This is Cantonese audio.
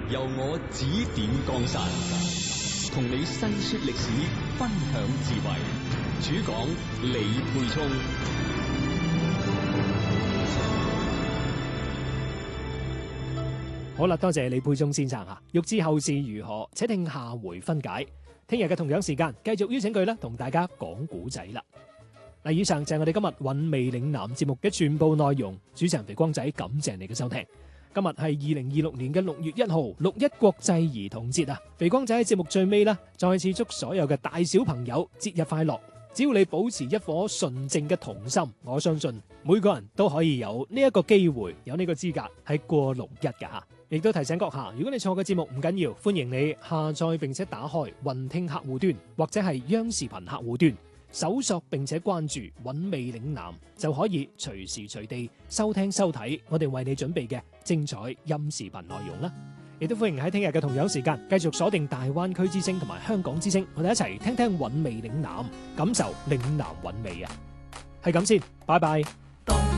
由我指點江山，同你細說歷史，分享智慧。主講李沛聰。 好啦，多謝李沛聰先生吓。欲知後事如何，且聽下回分解。聽日嘅同樣時間，繼續邀請佢同大家講古仔啦。嗱，以上就係我哋今日韻味嶺南節目嘅全部內容。主持人肥光仔，感謝你嘅收聽。今日係2026年嘅6月1號，6·1國際兒童節啊！肥光仔喺節目最尾啦，再次祝所有嘅大小朋友節日快樂。只要你保持一顆純正嘅童心，我相信每個人都可以有呢一個機會，有呢個資格係過6·1㗎吓。亦都提醒閣下，如果你錯過節目唔緊要，歡迎你下載並且打開雲聽客戶端或者係央視頻客戶端，搜索並且關注韻味嶺南，就可以隨時隨地收聽收睇我哋為你準備嘅精彩音視頻內容啦。亦都歡迎喺聽日嘅同樣時間繼續鎖定大灣區之聲同埋香港之聲，我哋一齊聽聽韻味嶺南，感受嶺南韻味啊！係咁先，拜拜。